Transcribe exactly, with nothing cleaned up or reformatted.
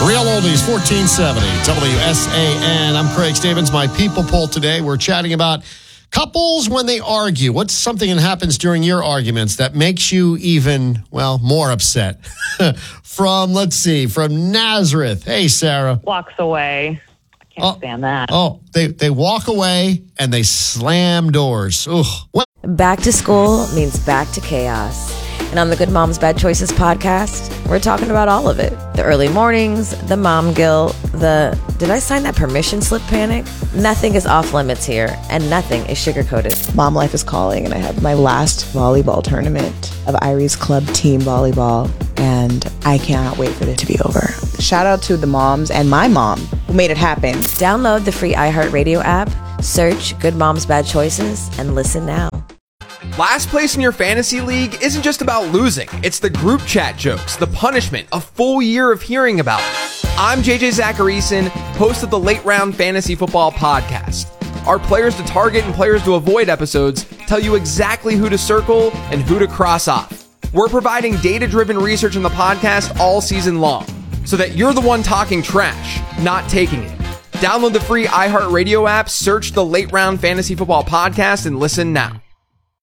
Real Oldies, fourteen seventy, W S A N. I'm Craig Stevens. My People Poll today, we're chatting about couples when they argue. What's something that happens during your arguments that makes you even, well, more upset? From, let's see, from Nazareth. Hey, Sarah. Walks away. I can't oh, stand that. Oh, they, they walk away and they slam doors. Ugh. Well, back to school means back to chaos. And on the Good Moms Bad Choices podcast, we're talking about all of it. The early mornings, the mom guilt, the did I sign that permission slip panic? Nothing is off limits here, and nothing is sugarcoated. Mom life is calling, and I have my last volleyball tournament of Irie's Club team volleyball, and I cannot wait for it to be over. Shout out to the moms and my mom who made it happen. Download the free iHeartRadio app, search Good Moms Bad Choices, and listen now. Last place in your fantasy league isn't just about losing. It's the group chat jokes, the punishment, a full year of hearing about it. I'm J J Zacharyson, host of the Late Round Fantasy Football Podcast. Our players to target and players to avoid episodes tell you exactly who to circle and who to cross off. We're providing data-driven research in the podcast all season long, so that you're the one talking trash, not taking it. Download the free iHeartRadio app, search the Late Round Fantasy Football Podcast, and listen now.